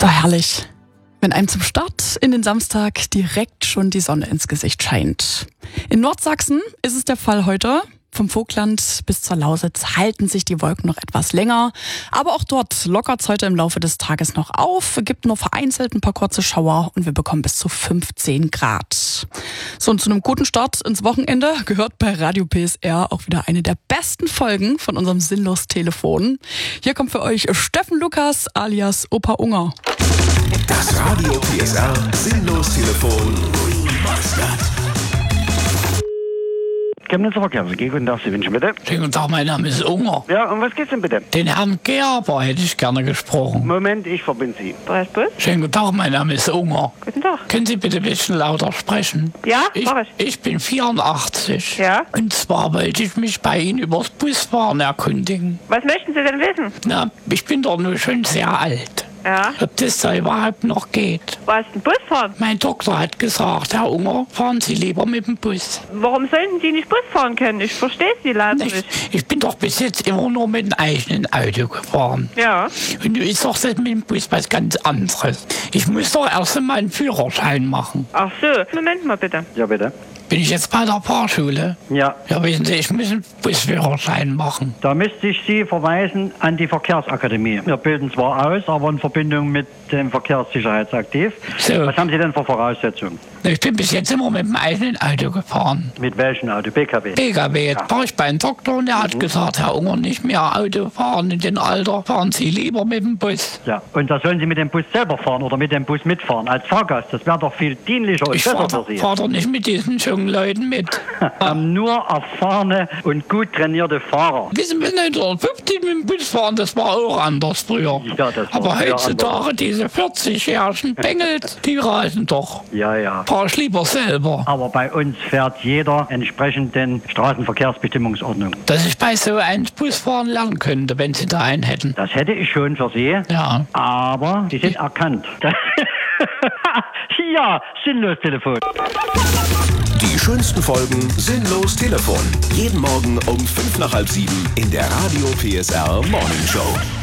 Ist doch herrlich, wenn einem zum Start in den Samstag direkt schon die Sonne ins Gesicht scheint. In Nordsachsen ist es der Fall heute. Vom Vogtland bis zur Lausitz halten sich die Wolken noch etwas länger. Aber auch dort lockert es heute im Laufe des Tages noch auf, gibt nur vereinzelt ein paar kurze Schauer und wir bekommen bis zu 15 Grad. So, und zu einem guten Start ins Wochenende gehört bei Radio PSR auch wieder eine der besten Folgen von unserem Sinnlos-Telefon. Hier kommt für euch Steffen Lukas alias Opa Unger. Das Radio PSR Sinnlos-Telefon Remastered. Chemnitzer Verkehrs-AG, guten Tag, Sie wünschen bitte. Schönen guten Tag, mein Name ist Unger. Ja, um was geht's denn bitte? Den Herrn Gerber hätte ich gerne gesprochen. Moment, ich verbinde Sie. Preisbus? Schönen guten Tag, mein Name ist Unger. Guten Tag. Können Sie bitte ein bisschen lauter sprechen? Ja, mach ich. Ich bin 84. Ja? Und zwar wollte ich mich bei Ihnen übers Busfahren erkundigen. Was möchten Sie denn wissen? Na, ich bin doch nur schon sehr alt. Ja? Ob das da überhaupt noch geht? Was, ein Bus fahren? Mein Doktor hat gesagt, Herr Unger, fahren Sie lieber mit dem Bus. Warum sollten Sie nicht Bus fahren können? Ich verstehe Sie leider nicht. Ich bin doch bis jetzt immer nur mit dem eigenen Auto gefahren. Ja. Und nun ist doch das mit dem Bus was ganz anderes. Ich muss doch erst einmal einen Führerschein machen. Ach so, Moment mal bitte. Ja, bitte. Bin ich jetzt bei der Fahrschule? Ja, Ja, wissen Sie, ich muss einen Busführerschein machen. da müsste ich Sie verweisen an die Verkehrsakademie. Wir bilden zwar aus, aber in Verbindung mit dem Verkehrssicherheitsaktiv. So. Was haben Sie denn für Voraussetzungen? Ich bin bis jetzt immer mit dem eigenen Auto gefahren. Mit welchem Auto? PKW? PKW, jetzt war ich beim Doktor und der hat gesagt, Herr Unger, nicht mehr Auto fahren in dem Alter, fahren Sie lieber mit dem Bus. Ja, und da sollen Sie mit dem Bus selber fahren oder mit dem Bus mitfahren als Fahrgast. Das wäre doch viel dienlicher und Ich besser für Sie. fahr doch nicht mit diesen jungen Leuten mit. Haben nur erfahrene und gut trainierte Fahrer. Wissen wir nicht, 50 mit dem Bus fahren, das war auch anders früher. Ja, das war Aber früher heutzutage, anders. diese 40-jährigen Bengels, die reisen doch. Ja, ja. Fahr ich lieber selber. Aber bei uns fährt jeder entsprechend den Straßenverkehrsbestimmungsordnung. Dass ich bei so einem Busfahren lernen könnte, wenn Sie da einen hätten. Das hätte ich schon für Sie, Ja. aber Sie sind erkannt. Ja, sinnlos Telefon. Die schönsten Folgen Sinnlos Telefon. Jeden Morgen um 5 nach halb 7 in der Radio PSR Morning Show.